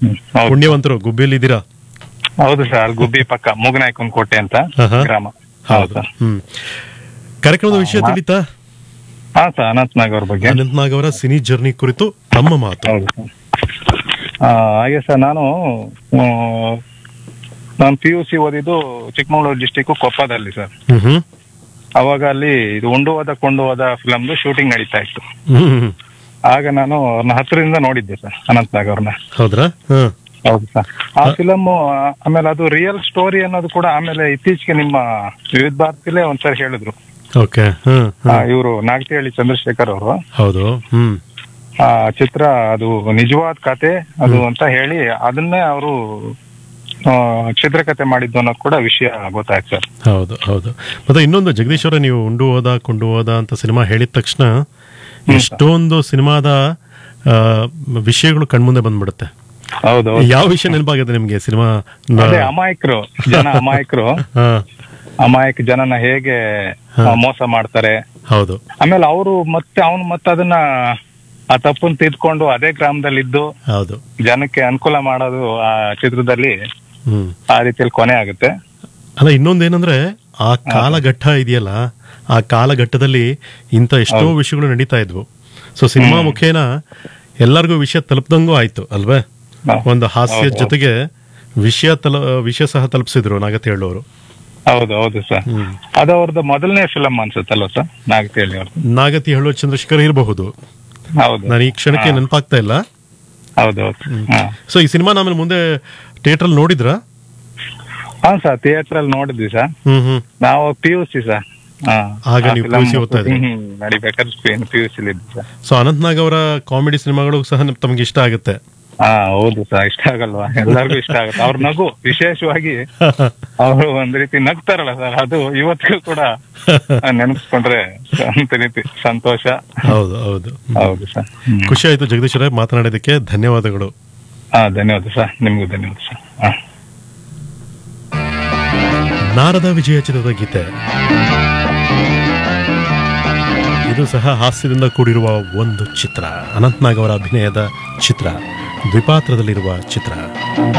ಹೌದು. ಪುಣ್ಯವಂತರು ಗುಬ್ಬಿಯಲ್ಲಿ ಇದ್ದೀರಾ? ಹೌದು ಸರ್, ಅಲ್ಲಿ ಗುಬ್ಬಿ ಪಕ್ಕ ಮೂಗನಾಯಕನ ಕೋಟೆ ಅಂತ ಆಹಾ. ಗ್ರಾಮ. ಹೌದು. ಸರ್. ಕಾರ್ಯಕ್ರಮದ ವಿಷಯ ತಿಳಿತಾ? ಹಾ ಸರ್, ಅನಂತನಾಗ್ ಅವ್ರ ಬಗ್ಗೆ. ಅನಂತನಾಗ್ ಅವರ ಸಿನಿ ಜರ್ನಿ ಕುರಿತು ತಮ್ಮ ಮಾತು. ಹೌದು ಸರ್. ಹಾಗೆ ಸರ್, ನಾನು PUC ಓದಿದ್ದು ಚಿಕ್ಕಮಗಳೂರು ಡಿಸ್ಟಿಕ್ ಕೊಪ್ಪದಲ್ಲಿ ಸರ್. ಹ್ಮ್ ಅವಾಗ ಅಲ್ಲಿ ಇದು ಉಂಡು ಹೋದ ಕೊಂಡು ಹೋದ ಫಿಲಮ್ದು ಶೂಟಿಂಗ್ ನಡೀತಾ ಇತ್ತು. ಹ್ಮ್ ಆಗ ನಾನು ಅವ್ರನ್ನ ಹತ್ರದಿಂದ ನೋಡಿದ್ದೆ ಸರ್, ಅನಂತನಾಗ್ ಅವ್ರನ್ನ. ಹೌದ್ರಾ? ಹೌದು ಸರ್. ಆ ಫಿಲಮ್ ಆಮೇಲೆ ಅದು ರಿಯಲ್ ಸ್ಟೋರಿ ಅನ್ನೋದು ಕೂಡ ಆಮೇಲೆ ಇತ್ತೀಚೆಗೆ ನಿಮ್ಮ ವಿವಿಧ ಭಾರತಿಲೇ ಒಂದ್ಸರಿ ಹೇಳಿದ್ರು. ಓಕೆ. ಇವರು ನಾಗತಿಹಳ್ಳಿ ಚಂದ್ರಶೇಖರ್ ಅವರು. ಹೌದು. ಆ ಚಿತ್ರ ಅದು ನಿಜವಾದ ಕತೆ ಅದು ಅಂತ ಹೇಳಿ ಅದನ್ನೇ ಅವರು ಚಿತ್ರಕಥೆ ಮಾಡಿದ್ದು ಅನ್ನೋದು ಕೂಡ ವಿಷಯ ಗೊತ್ತಾಯ್ತು ಸರ್. ಹೌದು ಹೌದು. ಮತ್ತೆ ಇನ್ನೊಂದು ಜಗದೀಶ್ ಅವರೇ, ನೀವು ಉಂಡು ಹೋದ ಕೊಂಡು ಹೋದ ಅಂತ ಸಿನಿಮಾ ಹೇಳಿದ ತಕ್ಷಣ ಎಷ್ಟೊಂದು ಸಿನಿಮಾದ ವಿಷಯಗಳು ಕಣ್ಮುಂದೆ ಬಂದ್ಬಿಡುತ್ತೆ. ಹೌದು. ಯಾವ ವಿಷಯ ನೆನಪಾಗಿದೆ ನಿಮ್ಗೆ ಸಿನಿಮಾ? ಅಮಾಯಕರು ಅಮಾಯಕ ಜನನ ಹೇಗೆ ಮೋಸ ಮಾಡ್ತಾರೆ. ಹೌದು. ಆಮೇಲೆ ಅವರು ಅವನು ಮತ್ತೆ ಅದನ್ನ ಆ ತಪ್ಪನ್ನು ತಿದ್ಕೊಂಡು ಅದೇ ಗ್ರಾಮದಲ್ಲಿ ಇದ್ದು ಹೌದು ಜನಕ್ಕೆ ಅನುಕೂಲ ಮಾಡೋದು ಆ ಚಿತ್ರದಲ್ಲಿ ಆ ರೀತಿಯಲ್ಲಿ ಕೊನೆ ಆಗುತ್ತೆ. ಅಲ್ಲ, ಇನ್ನೊಂದೇನಂದ್ರೆ ಆ ಕಾಲಘಟ್ಟ ಇದೆಯಲ್ಲ, ಆ ಕಾಲಘಟ್ಟದಲ್ಲಿ ಇಂಥ ಎಷ್ಟೋ ವಿಷಯಗಳು ನಡೀತಾ ಇದ್ವು. ಸೊ ಸಿನಿಮಾ ಮುಖೇನ ಎಲ್ಲರಿಗೂ ವಿಷಯ ತಲುಪ್ದಂಗೂ ಆಯ್ತು ಅಲ್ವೇ? ಒಂದು ಹಾಸ್ಯದ ಜೊತೆಗೆ ವಿಷಯ ಸಹ ತಲುಪಿಸಿದ್ರು ನಾಗತಿ ಹೇಳೋರು. ಹೌದು ಹೌದು ಸರ್. ಅದು ಅವ್ರದ್ದು ಮೊದಲನೇ ಫಿಲಮ್ ಅನ್ಸುತ್ತಲ್ವ ಸರ್, ನಾಗತಿ ಹೇಳಿ ಅವ್ರದ್ದು? ನಾಗತಿ ಹೇಳೋ ಚಂದ್ರಶೇಖರ್ ಇರಬಹುದು. ಹೌದು. ನಾನು ಈ ಕ್ಷಣಕ್ಕೆ ನೆನಪಾಗ್ತಾ ಇಲ್ಲ. ಹೌದೌದು. ಸೊ ಈ ಸಿನಿಮಾ ಆಮೇಲೆ ಮುಂದೆ ಥಿಯೇಟರ್ ಅಲ್ಲಿ ನೋಡಿದ್ರಾ? ಹಾ ಸರ್, ಥಿಯೇಟರ್ ಅಲ್ಲಿ ನೋಡಿದ್ವಿ ಸರ್. ನಾವು PUC ಸರ್. ಆಗ ನೀವು PUC ಓದ್ತಾ ಇದ್ರಿ? ನಡಿಬೇಕಾದ್ರೆ PUC ಇದ್ವಿ ಸರ್. ಸೊ ಅನಂತನಾಗ್ ಅವರ ಕಾಮಿಡಿ ಸಿನಿಮಾಗಳು ಸಹ ತಮಗೆ ಇಷ್ಟ ಆಗುತ್ತೆ? ಹೌದು ಸರ್, ಇಷ್ಟ ಆಗಲ್ವಾ? ಎಲ್ಲರಿಗೂ ಇಷ್ಟ ಆಗುತ್ತೆ. ಅವ್ರ ನಗು, ವಿಶೇಷವಾಗಿ ಅವರು ಒಂದ್ ರೀತಿ ನಗ್ತಾರಲ್ಲ ಸರ್, ಅದು ಇವತ್ತಿಗೂ ಕೂಡ ನೆನಪಿಸ್ಕೊಂಡ್ರೆ ಅಂತ ರೀತಿ ಸಂತೋಷ. ಹೌದು ಹೌದು ಹೌದು ಸರ್. ಖುಷಿ ಆಯ್ತು ಜಗದೀಶ್ ಅವರೇ, ಮಾತನಾಡೋದಕ್ಕೆ ಧನ್ಯವಾದಗಳು. ಧನ್ಯವಾದ ಸರ್, ನಿಮ್ಗೂ ಧನ್ಯವಾದ ಸರ್. ನಾರದ ವಿಜಯ ಚಿತ್ರದ ಗೀತೆ ಇದು ಸಹ ಹಾಸ್ಯದಿಂದ ಕೂಡಿರುವ ಒಂದು ಚಿತ್ರ. ಅನಂತನಾಗ್ ಅವರ ಅಭಿನಯದ ಚಿತ್ರ, ದ್ವಿಪಾತ್ರದಲ್ಲಿರುವ ಚಿತ್ರ.